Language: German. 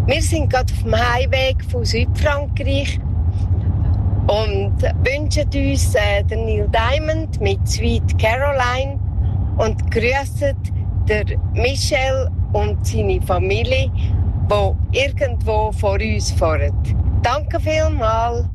Wir sind gerade auf dem Heimweg von Südfrankreich und wünschen uns den Neil Diamond mit Sweet Caroline und grüßen der Michel und seine Familie, die irgendwo vor uns fahren. Danke vielmals.